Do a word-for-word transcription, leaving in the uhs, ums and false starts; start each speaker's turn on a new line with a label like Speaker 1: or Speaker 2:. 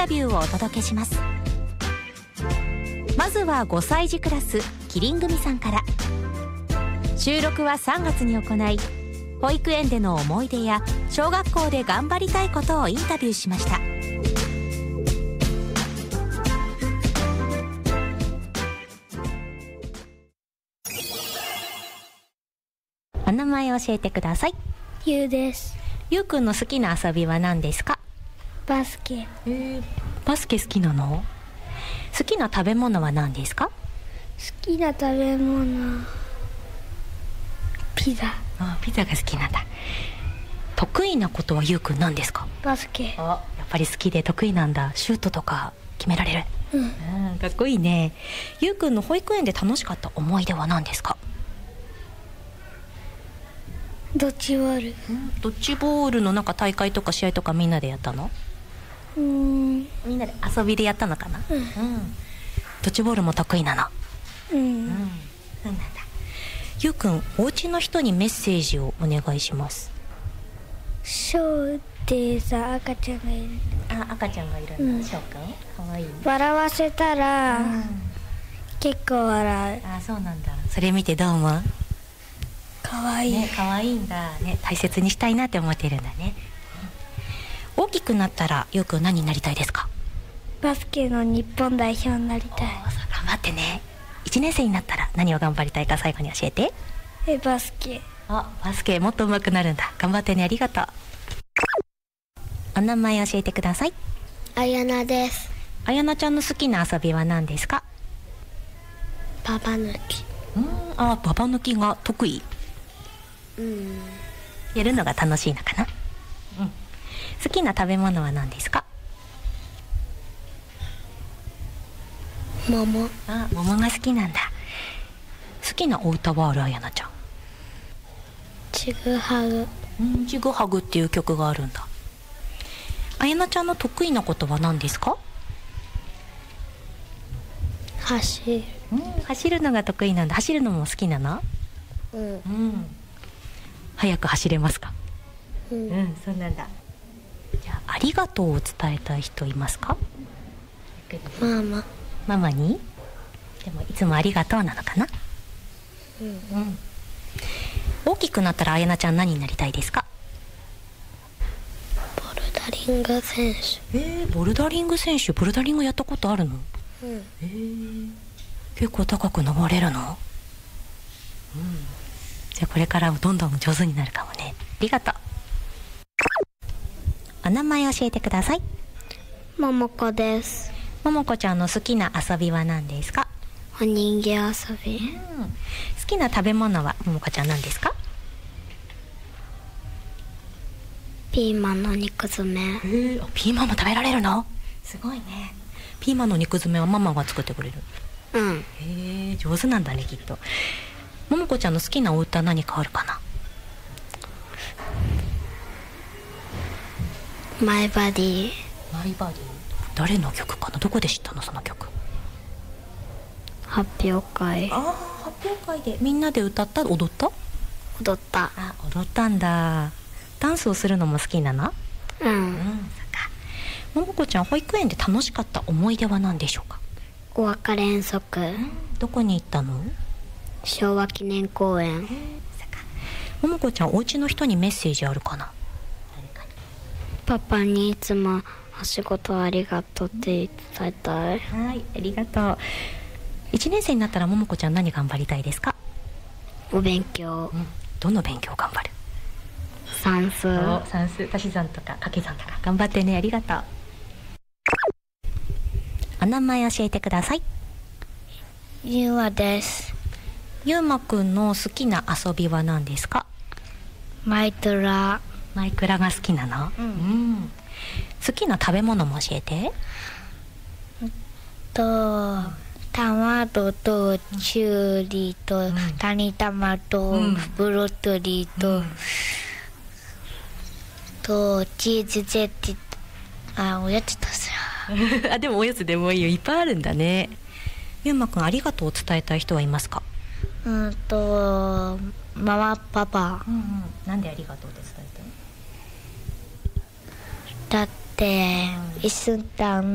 Speaker 1: タビューをお届けします。まずはごさい児クラスキリン組さんから。収録はさんがつに行い、保育園での思い出や小学校で頑張りたいことをインタビューしました。お名前を教えてください。
Speaker 2: ゆうです。
Speaker 1: ゆうくんの好きな遊びは何ですか？
Speaker 2: バスケ。
Speaker 1: えー、バスケ好きなの？好きな食べ物は何ですか？
Speaker 2: 好きな食べ物、ピザ。
Speaker 1: あ、ピザが好きなんだ。得意なことはゆうくん何ですか？
Speaker 2: バスケ。
Speaker 1: あ、やっぱり好きで得意なんだ。シュートとか決められる？
Speaker 2: うん、
Speaker 1: うん、かっこいいね。ゆうくんの保育園で楽しかった思い出は何ですか？
Speaker 2: ドッジボール。
Speaker 1: うん、ドッジボールのなんか大会とか試合とかみんなでやったの？
Speaker 2: うーん、
Speaker 1: みんなで遊びでやったのかな？
Speaker 2: うん、
Speaker 1: うん、ドッジボールも得意なの？
Speaker 2: うん、
Speaker 1: うん、そうなんだ。ゆうくん、お家の人にメッセージをお願いします。
Speaker 2: ショーってさ、赤ちゃんがいる。
Speaker 1: あ、赤ちゃんがいるんだ。
Speaker 2: うん、
Speaker 1: しょうくんかわいい。
Speaker 2: 笑わせたら、うん、結構笑う。
Speaker 1: あ、そうなんだ。それ見てどう思う？
Speaker 2: かわいい、
Speaker 1: ね、かわいいんだね。大切にしたいなって思ってるんだね。大きくなったらゆうくん何になりたいですか？
Speaker 2: バスケの日本代表になりたい。
Speaker 1: 頑張ってね。いちねん生になったら何を頑張りたいか最後に教えて。
Speaker 2: え、バスケ。
Speaker 1: あ、バスケもっと上手くなるんだ。頑張ってね。ありがとう。お名前教えてください。
Speaker 2: あやなです。
Speaker 1: あやなちゃんの好きな遊びは何ですか？
Speaker 2: ババ抜き。
Speaker 1: うん、あ、ババ抜きが得意？
Speaker 2: うん、
Speaker 1: やるのが楽しいのかな？うん。好きな食べ物は何ですか？
Speaker 2: 桃。
Speaker 1: あ、桃が好きなんだ。好きなお歌はある？あやなちゃん。
Speaker 2: ちぐはぐ。
Speaker 1: うん、ちぐはぐっていう曲があるんだ。あやなちゃんの得意なことは何ですか？
Speaker 2: 走る。
Speaker 1: うん、走るのが得意なんだ。走るのも好きなの？
Speaker 2: うん、
Speaker 1: うん。早く走れますか？
Speaker 2: うん、
Speaker 1: うん、そうなんだ。じゃあ、ありがとうを伝えたい人いますか？
Speaker 2: ママ。
Speaker 1: ママに？でもいつもありがとうなのかな？
Speaker 2: うん、
Speaker 1: うん。大きくなったらあやなちゃん何になりたいですか？
Speaker 2: ボルダリング選手。
Speaker 1: えー、ボルダリング選手。ボルダリングやったことあるの？
Speaker 2: うん、
Speaker 1: えー、結構高く登れるの？うん。じゃあこれからどんどん上手になるかもね。ありがとう。お名前教えてください。
Speaker 2: ももこです。
Speaker 1: ももこちゃんの好きな遊びは何ですか？
Speaker 2: お人形遊び。
Speaker 1: うん、好きな食べ物はももこちゃん何ですか？
Speaker 2: ピーマンの肉詰め。
Speaker 1: えー、ピーマンも食べられるの？すごいね。ピーマンの肉詰めはママが作ってくれる？
Speaker 2: うん。
Speaker 1: へえ、上手なんだねきっと。ももこちゃんの好きなお歌何かあるかな？
Speaker 2: マイバディ。
Speaker 1: マイバディ。誰の曲かな？どこで知ったのその曲？
Speaker 2: 発表会。
Speaker 1: ああ、発表会でみんなで歌った？踊った？
Speaker 2: 踊った。
Speaker 1: あ、踊ったんだ。ダンスをするのも好きなの？
Speaker 2: うん、
Speaker 1: うん、そっか。ももこちゃん、保育園で楽しかった思い出は何でしょうか？
Speaker 2: お別れ遠足。うん、
Speaker 1: どこに行ったの？
Speaker 2: 昭和記念公園。
Speaker 1: そっか。ももこちゃん、お家の人にメッセージあるかな？
Speaker 2: パパにいつもお仕事ありがとうって伝えたい。
Speaker 1: はい、ありがとう。いちねん生になったらももこちゃん何頑張りたいですか？
Speaker 2: お勉強。
Speaker 1: うん、どの勉強頑張る？
Speaker 2: 算数。
Speaker 1: 算数、足し算とか掛け算とか頑張ってね。ありがとう。お名前教えてください。
Speaker 2: ゆうまです。
Speaker 1: ゆうまくんの好きな遊びは何ですか？
Speaker 2: マイクラ。
Speaker 1: マイクラが好きなの？
Speaker 2: うん、うん、
Speaker 1: 好きな食べ物も教えて。
Speaker 2: とトマトとチューリーと、うん、カニ玉と、うん、ブロッコリーと、うん、とチーズゼッティ。あ、おやつとさ
Speaker 1: あ、でもおやつでもいいよ。いっぱいあるんだね。ゆうまくん、ありがとうを伝えたい人はいますか？
Speaker 2: うんとママパパ。
Speaker 1: うんうん、なんでありがとうって伝えて？
Speaker 2: だって、うん、一緒に